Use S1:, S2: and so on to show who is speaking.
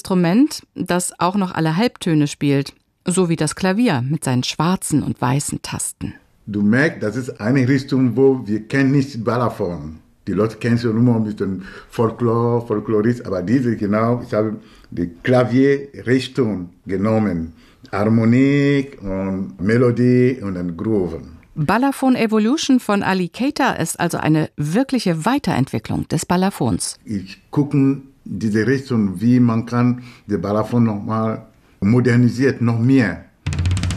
S1: Instrument, das auch noch alle Halbtöne spielt, so wie das Klavier mit seinen schwarzen und weißen Tasten.
S2: Du merkst, das ist eine Richtung, wo wir kennen nicht Balafon. Die Leute kennen schon immer ein bisschen Folklore, Folklorist, aber diese genau, ich habe die Klavierrichtung genommen. Harmonik und Melodie und dann Groove.
S1: Balafon Evolution von Ali Keita ist also eine wirkliche Weiterentwicklung des Balafons.
S2: Ich gucke diese Richtung, wie man kann den Balafon nochmal modernisiert, noch mehr